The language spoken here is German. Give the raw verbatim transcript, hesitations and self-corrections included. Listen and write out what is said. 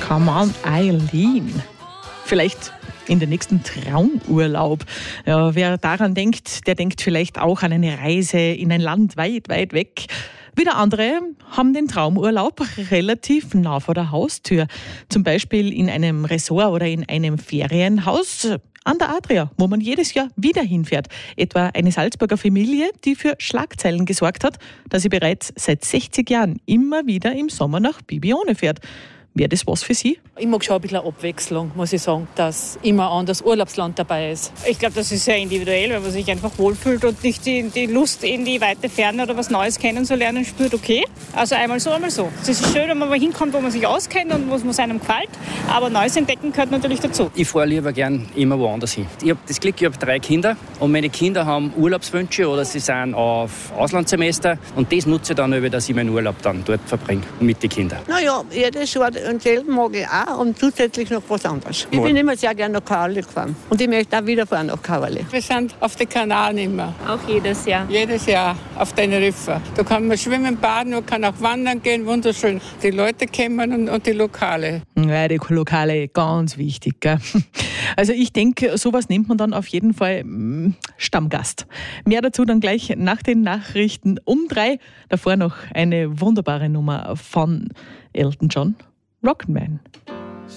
Come on, Eileen. Vielleicht in den nächsten Traumurlaub. Ja, wer daran denkt, der denkt vielleicht auch an eine Reise in ein Land weit, weit weg. Wieder andere haben den Traumurlaub relativ nah vor der Haustür. Zum Beispiel in einem Resort oder in einem Ferienhaus an der Adria, wo man jedes Jahr wieder hinfährt. Etwa eine Salzburger Familie, die für Schlagzeilen gesorgt hat, da sie bereits seit sechzig Jahren immer wieder im Sommer nach Bibione fährt. Wäre das was für Sie? Ich mag schon ein bisschen Abwechslung, muss ich sagen, dass immer ein anderes Urlaubsland dabei ist. Ich glaube, das ist sehr individuell, wenn man sich einfach wohlfühlt und nicht die, die Lust in die weite Ferne oder was Neues kennenzulernen spürt, okay. Also einmal so, einmal so. Es ist schön, wenn man mal hinkommt, wo man sich auskennt und wo es einem gefällt, aber Neues entdecken gehört natürlich dazu. Ich fahre lieber gern immer woanders hin. Ich habe das Glück, ich habe drei Kinder und meine Kinder haben Urlaubswünsche oder sie sind auf Auslandssemester und das nutze ich dann, dass ich meinen Urlaub dann dort verbringe mit den Kindern. Naja, jedes Jahr und selben mag ich auch und zusätzlich noch was anderes. Ich bin immer sehr gerne nach Kavalli gefahren und ich möchte auch wieder fahren nach Kavalli. Wir sind auf den Kanaren immer. Auch jedes Jahr? Jedes Jahr auf Teneriffa. Da kann man schwimmen, baden, man kann auch wandern gehen, wunderschön. Die Leute kennen und, und die Lokale. Ja, die Lokale, ganz wichtig, gell? Also ich denke, sowas nimmt man dann auf jeden Fall mh, Stammgast. Mehr dazu dann gleich nach den Nachrichten um drei. Davor noch eine wunderbare Nummer von Elton John. Rocketman.